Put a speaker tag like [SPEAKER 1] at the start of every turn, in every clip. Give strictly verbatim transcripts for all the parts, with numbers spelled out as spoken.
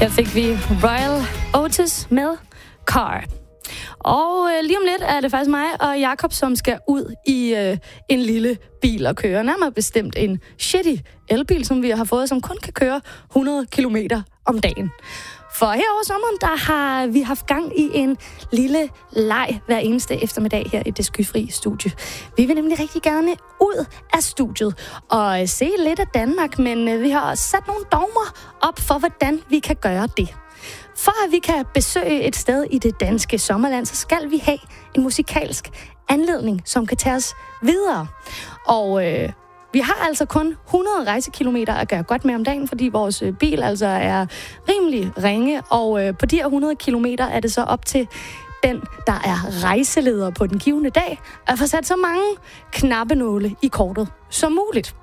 [SPEAKER 1] Her fik vi Royal Otis med Car. Og øh, lige om lidt er det faktisk mig og Jakob, som skal ud i øh, en lille bil og køre. Nærmere bestemt en shitty elbil, som vi har fået, som kun kan køre hundrede kilometer om dagen. For her over sommeren, der har vi haft gang i en lille leg hver eneste eftermiddag her i det skyfri studie. Vi vil nemlig rigtig gerne ud af studiet og se lidt af Danmark, men vi har sat nogle dogmer op for, hvordan vi kan gøre det. For at vi kan besøge et sted i det danske sommerland, så skal vi have en musikalsk anledning, som kan tage os videre. Og øh, vi har altså kun hundrede rejsekilometer at gøre godt med om dagen, fordi vores bil altså er rimelig ringe, og øh, på de her hundrede kilometer er det så op til den, der er rejseleder på den givne dag, at få sat så mange knappenåle i kortet som muligt.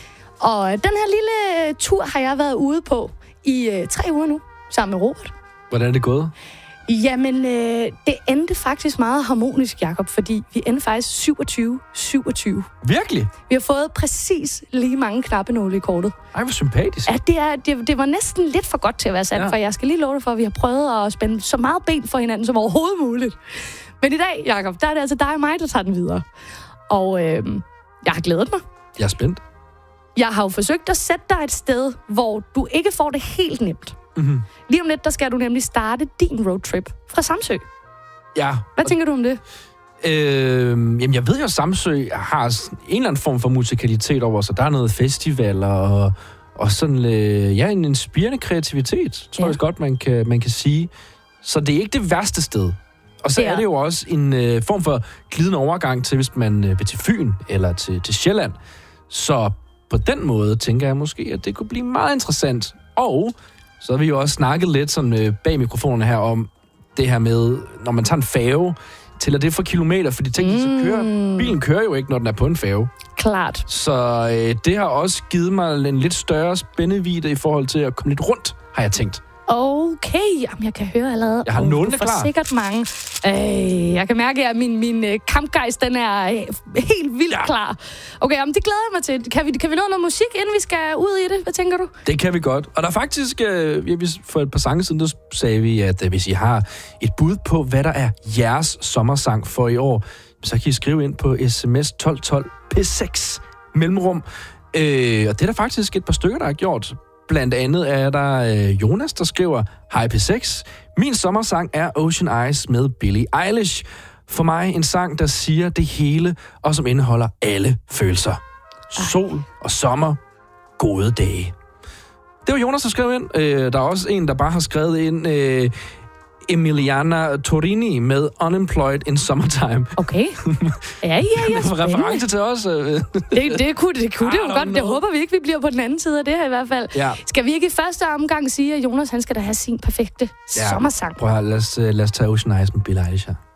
[SPEAKER 1] Og den her lille tur har jeg været ude på i øh, tre uger nu, sammen med Robert.
[SPEAKER 2] Hvordan er det gået?
[SPEAKER 1] Jamen, øh, det endte faktisk meget harmonisk, Jakob, fordi vi endte faktisk syvogtyve syvogtyve.
[SPEAKER 2] Virkelig?
[SPEAKER 1] Vi har fået præcis lige mange knappenåle i kortet.
[SPEAKER 2] Ej, hvor sympatisk.
[SPEAKER 1] Ja, det, er, det, det var næsten lidt for godt til at være sandt, ja. For jeg skal lige love dig for, at vi har prøvet at spænde så meget ben for hinanden som overhovedet muligt. Men i dag, Jakob, der er det altså dig og mig, der tager den videre. Og øh, jeg har glædet mig.
[SPEAKER 2] Jeg er spændt.
[SPEAKER 1] Jeg har jo forsøgt at sætte dig et sted, hvor du ikke får det helt nemt. Mm-hmm. Lige om lidt, der skal du nemlig starte din roadtrip fra Samsø.
[SPEAKER 2] Ja.
[SPEAKER 1] Hvad tænker du om det?
[SPEAKER 2] Øh, jamen, jeg ved jo, at Samsø har en eller anden form for musikalitet over sig. Der er noget festivaler og, og sådan øh, ja, en inspirerende kreativitet, tror ja. jeg godt, man kan, man kan sige. Så det er ikke det værste sted. Og så det er. er det jo også en øh, form for glidende overgang til, hvis man øh, vil til Fyn eller til, til Sjælland. Så på den måde tænker jeg måske, at det kunne blive meget interessant. Og så har vi jo også snakket lidt sådan, øh, bag mikrofonerne her om det her med, når man tager en færge, tæller det for kilometer, fordi teknisk mm. så kører bilen kører jo ikke, når den er på en færge.
[SPEAKER 1] Klart.
[SPEAKER 2] Så øh, det har også givet mig en lidt større spændvidde i forhold til at komme lidt rundt, har jeg tænkt.
[SPEAKER 1] Okay, jamen jeg kan høre allerede.
[SPEAKER 2] Jeg har nålene klar.
[SPEAKER 1] Sikkert mange. Øh, jeg kan mærke, at min, min uh, kampgejst, den er uh, helt vildt ja. klar. Okay, jamen det glæder jeg mig til. Kan vi, kan vi nå noget musik, inden vi skal ud i det? Hvad tænker du?
[SPEAKER 2] Det kan vi godt. Og der er faktisk, øh, for et par sange siden, der sagde vi, at øh, hvis I har et bud på, hvad der er jeres sommersang for i år, så kan I skrive ind på sms tolv tolv P seks mellemrum. Øh, og det er der faktisk et par stykker, der har gjort. Blandt andet er der øh, Jonas, der skriver, hej P seks, min sommersang er Ocean Eyes med Billie Eilish. For mig en sang, der siger det hele, og som indeholder alle følelser. Sol og sommer, gode dage. Det var Jonas, der skrev ind. Øh, der er også en, der bare har skrevet ind, øh, Emiliana Torini med Unemployed in Summertime.
[SPEAKER 1] Okay. Ja, ja, ja.
[SPEAKER 2] Reference til os.
[SPEAKER 1] det, det kunne det, kunne det jo godt. Det håber vi ikke, vi bliver på den anden side af det her i hvert fald. Ja. Skal vi ikke i første omgang sige, at Jonas han skal da have sin perfekte ja. sommersang?
[SPEAKER 2] Prøv at lad os, lad os tage Ocean Eyes med Billie Eilish her.